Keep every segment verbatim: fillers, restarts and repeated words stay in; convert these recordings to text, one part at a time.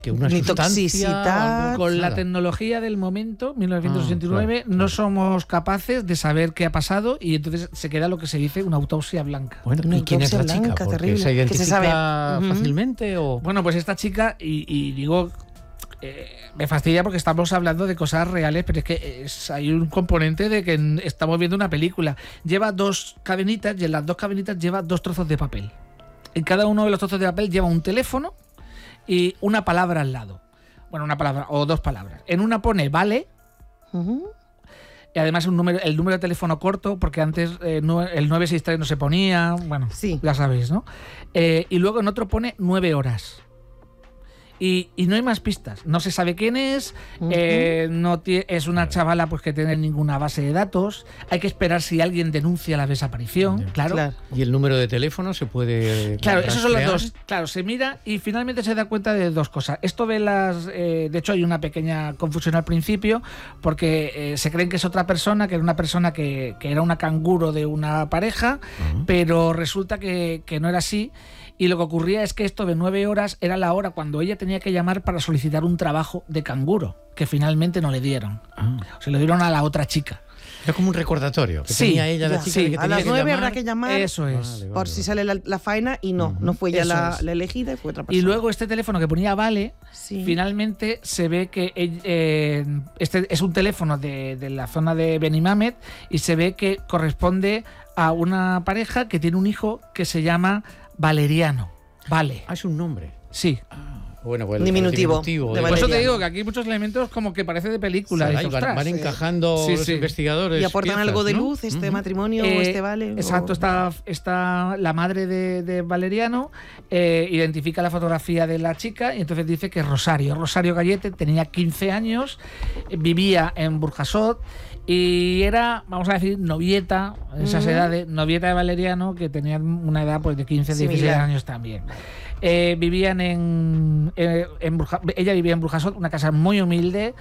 que una ni sustancia, toxicidad. Con la nada. tecnología del momento, mil novecientos ochenta y nueve, Ah, claro, no claro. somos capaces de saber qué ha pasado y entonces se queda lo que se dice una autopsia blanca. Bueno, Una ¿y quién es la autopsia chica? blanca, Porque terrible. se Que identifica se sabe. Ujú. fácilmente o... Bueno, pues esta chica, y, y digo, eh, me fastidia porque estamos hablando de cosas reales, pero es que es- hay un componente de que n- estamos viendo una película. Lleva dos cadenitas y en las dos cadenitas lleva dos trozos de papel. En cada uno de los trozos de papel lleva un teléfono y una palabra al lado. Bueno, una palabra o dos palabras. En una pone vale. Ujú. Y además un número, el número de teléfono corto, porque antes eh, no- el nueve seis tres no se ponía, bueno, Sí. ya sabéis, ¿no? Eh, y luego en otro pone nueve horas. Y, y no hay más pistas. No se sabe quién es, Ujú. eh, no tie- es una chavala pues que tiene ninguna base de datos. Hay que esperar si alguien denuncia la desaparición, Ya. claro. Claro. ¿Y el número de teléfono se puede Claro, esos son los rastrear? dos. Claro, se mira y finalmente se da cuenta de dos cosas. Esto de las. Eh, de hecho, hay una pequeña confusión al principio, porque eh, se creen que es otra persona, que era una persona que, que era una canguro de una pareja, Ujú. pero resulta que, que no era así. Y lo que ocurría es que esto de nueve horas era la hora cuando ella tenía que llamar para solicitar un trabajo de canguro, que finalmente no le dieron. Ah, Se lo dieron a la otra chica. era como un recordatorio que Sí, tenía ella, la ya. chica, Sí, de que A tenía las que nueve llamar. habrá que llamar Eso es. Vale, vale, por si vale. sale la, la faena y no, no fue ya Eso la, es. la elegida y fue otra persona. Y luego este teléfono que ponía vale, Sí. finalmente se ve que eh, este es un teléfono de, de la zona de Benimamet y se ve que corresponde a una pareja que tiene un hijo que se llama Valeriano. Vale, Ah, es un nombre. sí. Ah, bueno, pues el Diminutivo diminutivo de Por eso te Valeriano. digo que aquí hay muchos elementos como que parece de película. Sí, y van, ostras, van eh, encajando sí, los sí. investigadores. Y aportan piezas, algo de ¿no? luz, este Ujú. matrimonio, Eh, este vale. o- Exacto, está, está la madre de, de Valeriano, eh, identifica la fotografía de la chica y entonces dice que es Rosario. Rosario Gallete tenía quince años, eh, vivía en Burjasot y era, vamos a decir, novieta, en esas Ujú. edades, novieta de Valeriano, que tenía una edad pues de quince, dieciséis Similar. años también. Eh, vivían en, eh, en Burja- ella vivía en Burjasot, una casa muy humilde,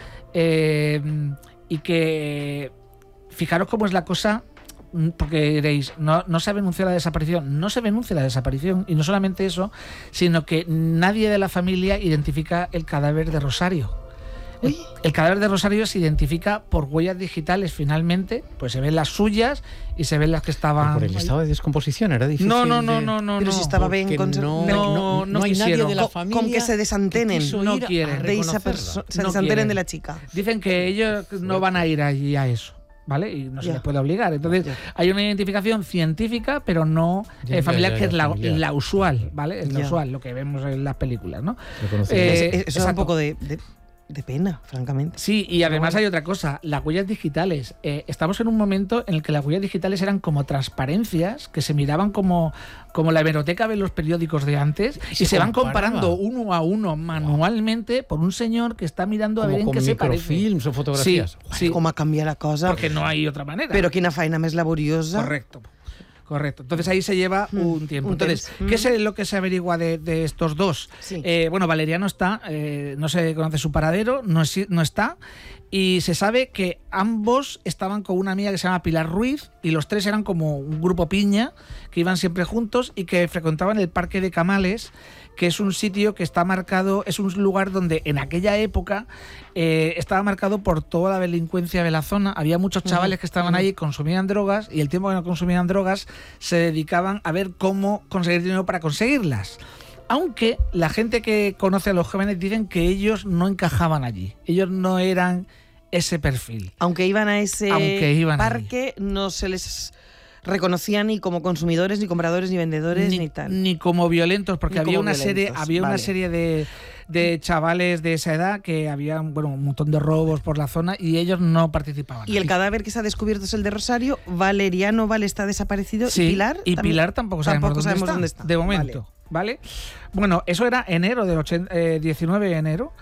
eh, y que fijaros cómo es la cosa, mm, porque diréis, no, no se denuncia la desaparición, no se denuncia la desaparición, y no solamente eso, sino que nadie de la familia identifica el cadáver de Rosario. El, Uy. el cadáver de Rosario se identifica por huellas digitales finalmente, pues se ven las suyas y se ven las que estaban... Por el estado de descomposición era difícil. No, no, no, de- no, no. Pero no. si estaba porque bien conservado. no, No, no, no hay nadie quisieron. de la Con- familia con que se desantenen. quiso No ir a quieren. de esa reconocerla. persona, se No desanteren quieren. de la chica. Dicen que ellos no van a ir allí a eso, ¿vale? Y no se Ya. les puede obligar. Entonces, Ya. hay una identificación científica, pero no Ya, eh, ya, familiar, ya, que ya, es la, familiar. la usual, ¿vale? Es la Ya. usual, lo que vemos en las películas, ¿no? Reconocimiento. Eh, Es- es- Eso da un exacto. poco de, de- de pena, francamente. Sí, y además bueno. hay otra cosa, las huellas digitales. Eh, estamos en un momento en el que las huellas digitales eran como transparencias, que se miraban como, como la hemeroteca de los periódicos de antes, y, se se, van comparaba. comparando uno a uno manualmente por un señor que está mirando a Como ver en con qué se parece. microfilms o fotografías. Sí, sí, Com ha canviat la cosa. porque no hay otra manera. Però quina feina més laboriosa. Correcto. Correcto. Entonces ahí se lleva Mm, un tiempo. un Entonces, temps. ¿qué Mm. es lo que se averigua de, de estos dos? Sí. Eh, bueno, Valeriano está, eh, no se conoce su paradero, no, es- no está, y se sabe que ambos estaban con una amiga que se llama Pilar Ruiz, y los tres eran como un grupo piña, que iban siempre juntos y que frecuentaban el Parque de Camales, que es un sitio que está marcado, es un lugar donde en aquella época eh, estaba marcado por toda la delincuencia de la zona. Había muchos chavales que estaban ahí, consumían drogas, y el tiempo que no consumían drogas se dedicaban a ver cómo conseguir dinero para conseguirlas. Aunque la gente que conoce a los jóvenes dicen que ellos no encajaban allí, ellos no eran ese perfil. Aunque iban a ese Aunque iban parque, no se les reconocía ni como consumidores, ni compradores, ni vendedores, ni, ni, tal. ni como violentos, porque Ni había como una serie, violentos, había una vale. serie de, de chavales de esa edad que había bueno, un montón de robos por la zona y ellos no participaban. Y el cadáver que se ha descubierto es el de Rosario. Valeriano, vale, está desaparecido. Sí, ¿Y Pilar? y también- Pilar tampoco sabemos, tampoco dónde, sabemos está, dónde está. de momento, ¿vale? Bueno, eso era enero del ochenta, eh, diecinueve de enero.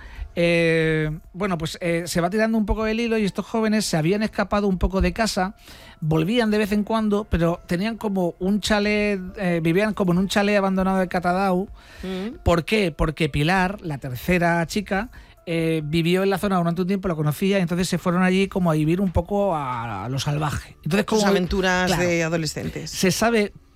Eh, bueno, pues eh, se va tirando un poco el hilo y estos jóvenes se habían escapado un poco de casa, volvían de vez en cuando, pero tenían como un chalet, eh, vivían como en un chalet abandonado de Catadau. Mm. ¿Por qué? Porque Pilar, la tercera chica, eh, vivió en la zona durante un tiempo, lo conocía, y entonces se fueron allí como a vivir un poco a, a lo salvaje. Entonces, Sus como aventuras claro, de adolescentes. se sabe